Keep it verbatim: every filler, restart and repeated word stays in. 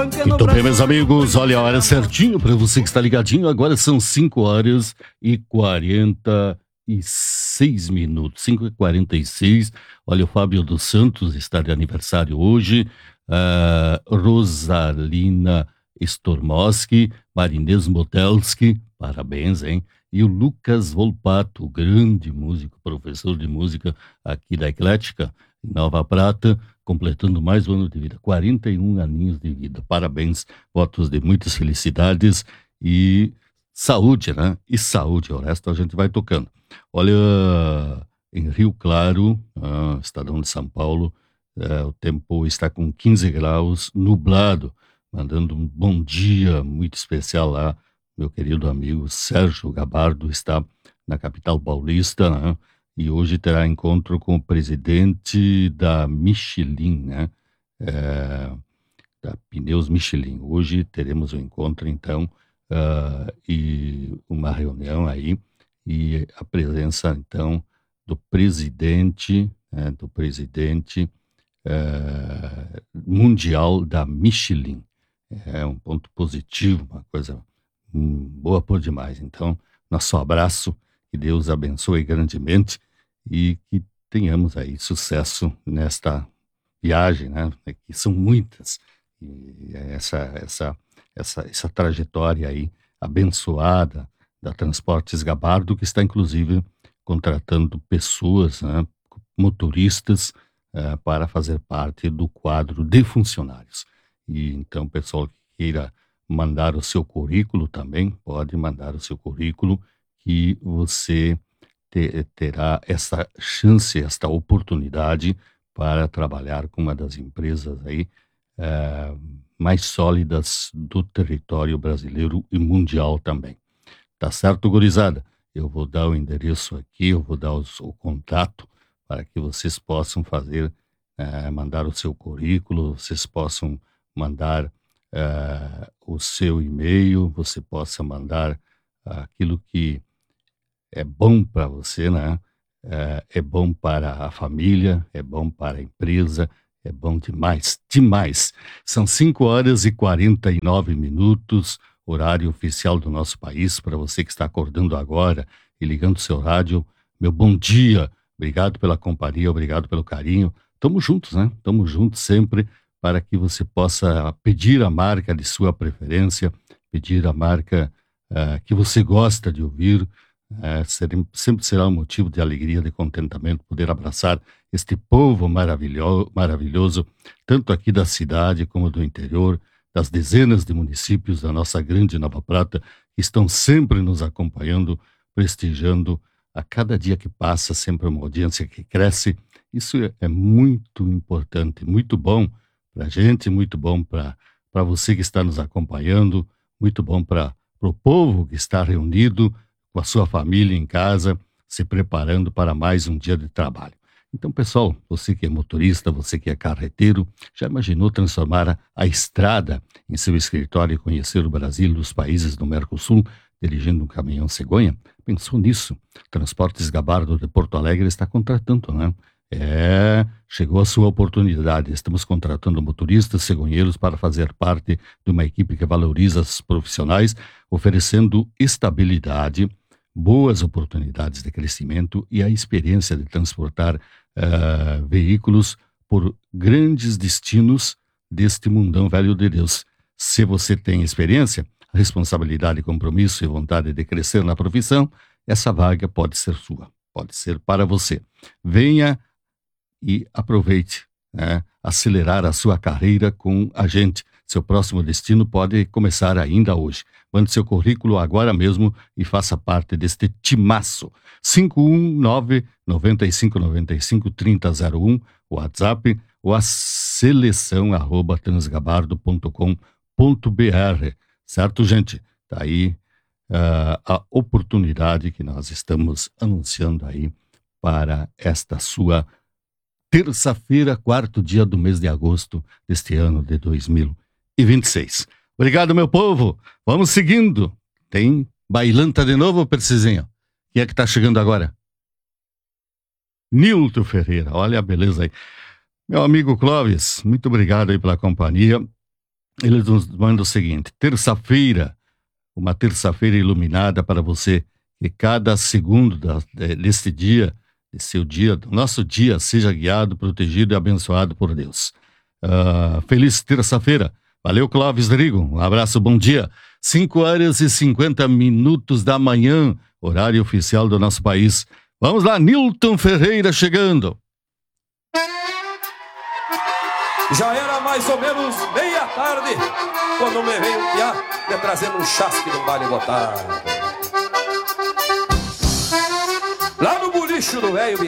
Muito bem, meus amigos, olha a hora certinho para você que está ligadinho. Agora são cinco horas e quarenta e seis minutos, cinco e quarenta e seis. Olha, o Fábio dos Santos está de aniversário hoje. Uh, Rosalina Stormoski, Marinês Motelski, parabéns, hein? E o Lucas Volpato, grande músico, professor de música aqui da Eclética, em Nova Prata, completando mais um ano de vida, quarenta e um aninhos de vida. Parabéns, votos de muitas felicidades e saúde, né? E saúde, o resto a gente vai tocando. Olha, em Rio Claro, ah, estadão de São Paulo, eh, o tempo está com quinze graus, nublado, mandando um bom dia muito especial lá. Meu querido amigo Sérgio Gabardo está na capital paulista, né? E hoje terá encontro com o presidente da Michelin, né? É, da Pneus Michelin. Hoje teremos um encontro, então, uh, e uma reunião aí, e a presença, então, do presidente, né, do presidente uh, mundial da Michelin. É um ponto positivo, uma coisa hum, boa por demais. Então, nosso abraço, que Deus abençoe grandemente e que tenhamos aí sucesso nesta viagem, né? Que são muitas. E essa, essa, essa, essa trajetória aí abençoada da Transportes Gabardo, que está inclusive contratando pessoas, né, motoristas, uh, para fazer parte do quadro de funcionários. E então, pessoal que queira mandar o seu currículo também, pode mandar o seu currículo, que você te, terá essa chance, esta oportunidade para trabalhar com uma das empresas aí é, mais sólidas do território brasileiro e mundial também. Tá certo, gurizada? Eu vou dar o endereço aqui, eu vou dar os, o contato para que vocês possam fazer, é, mandar o seu currículo, vocês possam mandar é, o seu e-mail, você possa mandar aquilo que é bom para você, né? É, é bom para a família, é bom para a empresa, é bom demais, demais. São cinco horas e quarenta e nove minutos, horário oficial do nosso país. Para você que está acordando agora e ligando o seu rádio, meu bom dia. Obrigado pela companhia, obrigado pelo carinho. Tamo juntos, né? Tamo juntos sempre para que você possa pedir a marca de sua preferência, pedir a marca uh, que você gosta de ouvir. É, ser, sempre será um motivo de alegria, de contentamento, poder abraçar este povo maravilhoso, maravilhoso, tanto aqui da cidade como do interior, das dezenas de municípios da nossa grande Nova Prata, que estão sempre nos acompanhando, prestigiando a cada dia que passa, sempre uma audiência que cresce. Isso é, é muito importante, muito bom para a gente, muito bom para você que está nos acompanhando, muito bom para o povo que está reunido com a sua família em casa, se preparando para mais um dia de trabalho. Então, pessoal, você que é motorista, você que é carreteiro, já imaginou transformar a, a estrada em seu escritório e conhecer o Brasil e os países do Mercosul, dirigindo um caminhão cegonha? Pensou nisso? Transportes Gabardo de Porto Alegre está contratando, né? É, chegou a sua oportunidade. Estamos contratando motoristas cegonheiros para fazer parte de uma equipe que valoriza os profissionais, oferecendo estabilidade, boas oportunidades de crescimento e a experiência de transportar uh, veículos por grandes destinos deste mundão velho de Deus. Se você tem experiência, responsabilidade, compromisso e vontade de crescer na profissão, essa vaga pode ser sua, pode ser para você. Venha e aproveite, né, acelerar a sua carreira com a gente. Seu próximo destino pode começar ainda hoje. Mande seu currículo agora mesmo e faça parte deste timaço. cinco um nove, nove cinco nove cinco, três zero zero um, WhatsApp, ou a seleção arroba transgabardo ponto com ponto br. Certo, gente? Tá aí uh, a oportunidade que nós estamos anunciando aí para esta sua terça-feira, quarto dia do mês de agosto deste ano de dois mil e vinte e seis. Obrigado, meu povo. Vamos seguindo. Tem bailanta de novo, Percizinho? Quem é que tá chegando agora? Nilton Ferreira. Olha a beleza aí. Meu amigo Clóvis, muito obrigado aí pela companhia. Eles nos mandam o seguinte: terça-feira, uma terça-feira iluminada para você, que cada segundo da, deste dia, desse seu dia, do nosso dia, seja guiado, protegido e abençoado por Deus. Uh, feliz terça-feira. Valeu, Clóvis Drigo. Um abraço, bom dia. cinco horas e cinquenta minutos da manhã, horário oficial do nosso país. Vamos lá, Nilton Ferreira chegando. Já era mais ou menos meia tarde, quando me veio um piá me trazendo um chasque no baile botado. Lá no bolicho do velho